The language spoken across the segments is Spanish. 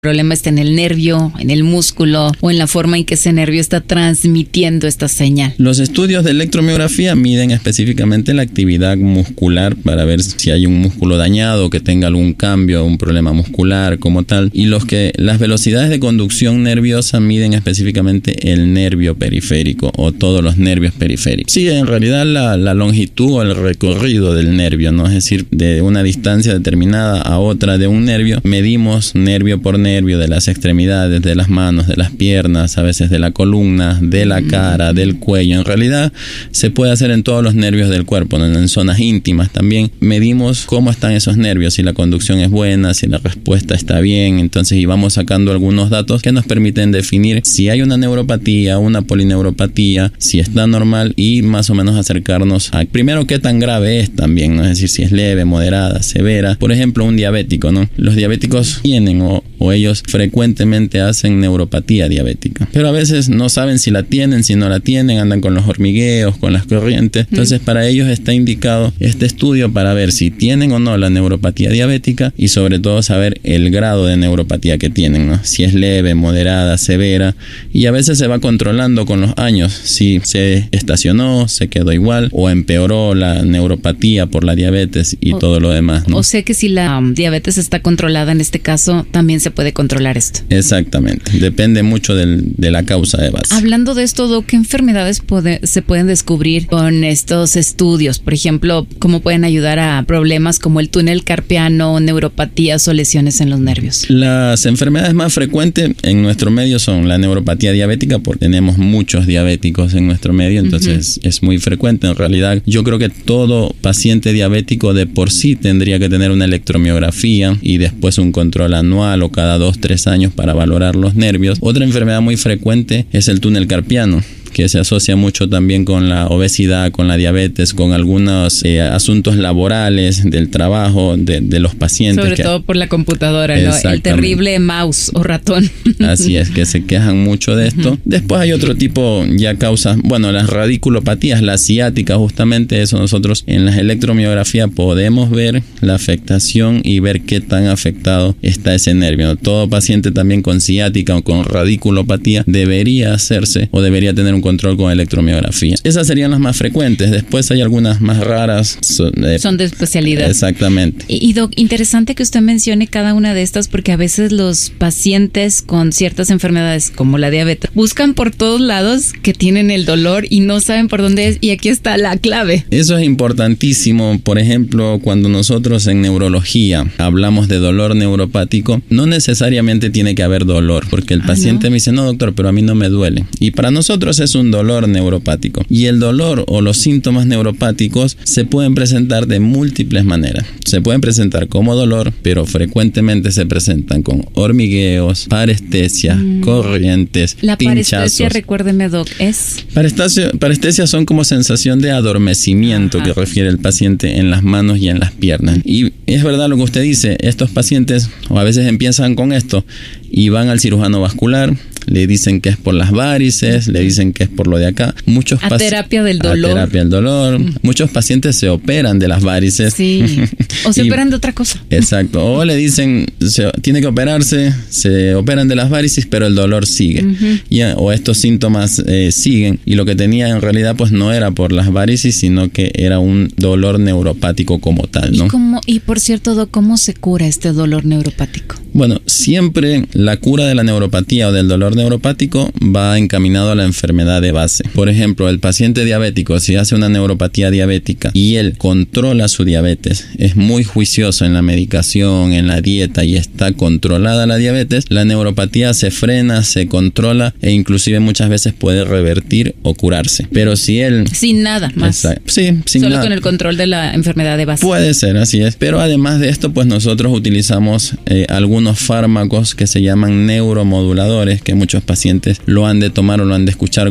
problema está en el nervio, en el músculo o en la forma en que ese nervio está transmitiendo esta señal. Los estudios de electromiografía miden específicamente la actividad muscular para ver si hay un músculo dañado, que tenga algún cambio, un problema muscular como tal. Y las velocidades de conducción nerviosa miden específicamente el nervio periférico o todos los nervios periféricos. Sí, en realidad la longitud o el recorrido del nervio, ¿no? Es decir, de una distancia determinada a otra de un nervio, medimos nervio por nervio de las extremidades, de las manos, de las piernas, a veces de la columna, de la cara, del cuello. En realidad se puede hacer en todos los nervios del cuerpo, ¿no? En zonas íntimas también medimos cómo están esos nervios, si la conducción es buena, si la respuesta está bien. Entonces y vamos sacando algunos datos que nos permiten definir si hay una neuropatía, una polineuropatía, si está normal y más o menos acercarnos a primero qué tan grave es también, ¿no? Es decir, si es leve, moderada, severa. Por ejemplo, un diabético, ¿no? Los diabéticos tienen o ellos frecuentemente hacen neuropatía diabética, pero a veces no saben si la tienen, si no la tienen, andan con los hormigueos, con las corrientes. Entonces para ellos está indicado este estudio para ver si tienen o no la neuropatía diabética y sobre todo saber el grado de neuropatía que tienen, ¿no? Si es leve, moderada, severa, y a veces se va controlando con los años si se estacionó, se quedó igual o empeoró la neuropatía por la diabetes y todo lo demás, ¿no? O sea que si la diabetes está controlada en este caso, también se puede controlar esto. Exactamente, depende mucho de la causa de base. Hablando de esto, Doc, ¿qué enfermedades se pueden descubrir con estos estudios? Por ejemplo, ¿cómo pueden ayudar a problemas como el túnel carpiano, neuropatías o lesiones en los nervios? Las enfermedades más frecuentes en nuestro medio son la neuropatía diabética, porque tenemos muchos diabéticos en nuestro medio, entonces es muy frecuente. En realidad, yo creo que todo paciente diabético de por sí tendría que tener una electromiografía y después un control anual o cada 2-3 años para valorar los nervios. Otra enfermedad muy frecuente es el túnel carpiano, que se asocia mucho también con la obesidad, con la diabetes, con algunos asuntos laborales, del trabajo, de los pacientes. Sobre todo por la computadora, ¿no? El terrible mouse o ratón. Así es, que se quejan mucho de esto. Después hay otro tipo, ya causas, las radiculopatías, la ciática, justamente eso nosotros en las electromiografías podemos ver la afectación y ver qué tan afectado está ese nervio, ¿no? Todo paciente también con ciática o con radiculopatía debería hacerse o debería tener un control con electromiografía. Esas serían las más frecuentes. Después hay algunas más raras. Son de especialidad. Exactamente. Y Doc, interesante que usted mencione cada una de estas porque a veces los pacientes con ciertas enfermedades como la diabetes buscan por todos lados que tienen el dolor y no saben por dónde es, y aquí está la clave. Eso es importantísimo. Por ejemplo, cuando nosotros en neurología hablamos de dolor neuropático, no necesariamente tiene que haber dolor, porque el paciente me dice, no doctor, pero a mí no me duele. Y para nosotros es un dolor neuropático. Y el dolor o los síntomas neuropáticos se pueden presentar de múltiples maneras. Se pueden presentar como dolor, pero frecuentemente se presentan con hormigueos, parestesias, corrientes, la pinchazos. Parestesia, recuérdeme, Doc, es... Parestesia son como sensación de adormecimiento que refiere el paciente en las manos y en las piernas. Y es verdad lo que usted dice, estos pacientes o a veces empiezan con esto y van al cirujano vascular, le dicen que es por las varices, le dicen que es por lo de acá. A terapia del dolor. Muchos pacientes se operan de las varices. Sí. O se operan de otra cosa. Exacto. O le dicen, tiene que operarse, se operan de las varices, pero el dolor sigue. O estos síntomas siguen. Y lo que tenía en realidad pues no era por las varices, sino que era un dolor neuropático como tal, ¿no? Y por cierto, Doc, ¿cómo se cura este dolor neuropático? Bueno, siempre la cura de la neuropatía o del dolor neuropático va encaminado a la enfermedad de base. Por ejemplo, el paciente diabético, si hace una neuropatía diabética y él controla su diabetes, es muy juicioso en la medicación, en la dieta y está controlada la diabetes, la neuropatía se frena, se controla e inclusive muchas veces puede revertir o curarse. Pero si él... Sin nada más. Sí, sin Solo nada. con el control de la enfermedad de base. Puede ser, así es. Pero además de esto, pues nosotros utilizamos algunos fármacos que se llaman neuromoduladores, que muchos pacientes lo han de tomar o lo han de escuchar como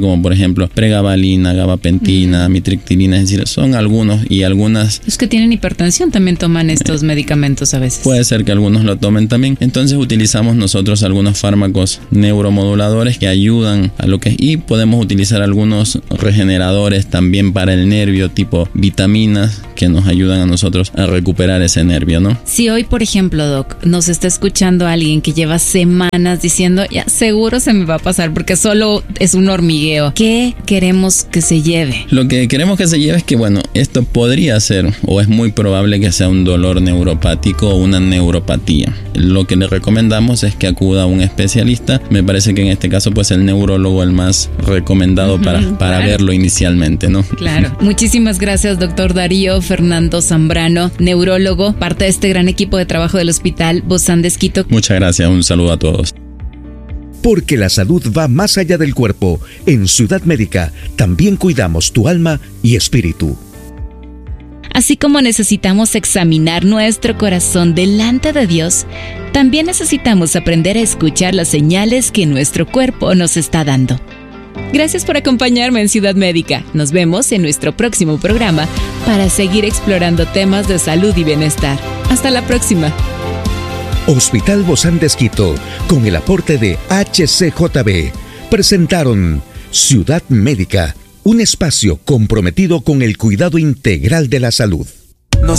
como por ejemplo pregabalina, gabapentina, mitriptilina, es decir, son algunos y algunas. Los que tienen hipertensión también toman estos medicamentos a veces. Puede ser que algunos lo tomen también. Entonces utilizamos nosotros algunos fármacos neuromoduladores que ayudan a lo que, y podemos utilizar algunos regeneradores también para el nervio, tipo vitaminas, que nos ayudan a nosotros a recuperar ese nervio, ¿no? Si hoy, por ejemplo, Doc, nos está escuchando alguien que lleva semanas diciendo, ya seguro se me va a pasar porque solo es un hormigueo, ¿qué queremos que se lleve? Lo que queremos que se lleve es que, bueno, esto podría ser, o es muy probable que sea un dolor neuropático o una neuropatía. Lo que le recomendamos es que acuda a un especialista. Me parece que en este caso, pues el neurólogo el más recomendado para verlo inicialmente, ¿no? Claro. Muchísimas gracias, doctor Darío Fernando Zambrano, neurólogo, parte de este gran equipo de trabajo del Hospital Bozán de Esquito. Muchas gracias, un saludo a todos. Porque la salud va más allá del cuerpo. En Ciudad Médica también cuidamos tu alma y espíritu. Así como necesitamos examinar nuestro corazón delante de Dios, también necesitamos aprender a escuchar las señales que nuestro cuerpo nos está dando. Gracias por acompañarme en Ciudad Médica. Nos vemos en nuestro próximo programa para seguir explorando temas de salud y bienestar. Hasta la próxima. Hospital Bozán de Esquito, con el aporte de HCJB, presentaron Ciudad Médica, un espacio comprometido con el cuidado integral de la salud.